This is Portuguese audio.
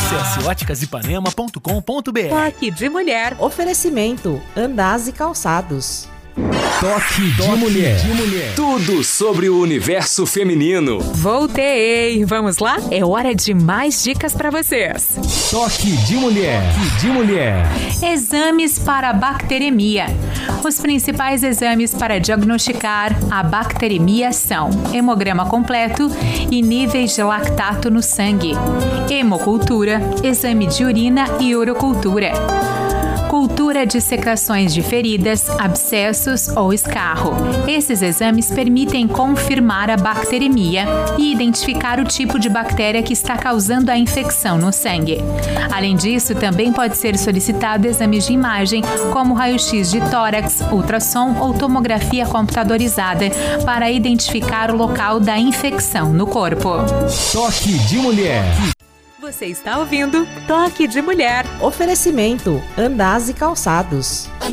Acesse óticasipanema.com.br. Toque de Mulher. Oferecimento Andaz e Calçados. Toque de Mulher. Tudo sobre o universo feminino. Voltei! Vamos lá? É hora de mais dicas para vocês. Toque de Mulher. Exames para bacteremia. Os principais exames para diagnosticar a bacteremia são hemograma completo e níveis de lactato no sangue, hemocultura, exame de urina e urocultura. Cultura de secreções de feridas, abscessos ou escarro. Esses exames permitem confirmar a bacteremia e identificar o tipo de bactéria que está causando a infecção no sangue. Além disso, também pode ser solicitado exames de imagem, como raio-x de tórax, ultrassom ou tomografia computadorizada, para identificar o local da infecção no corpo. Toque de Mulher. Você está ouvindo Toque de Mulher. Oferecimento Andaz e Calçados.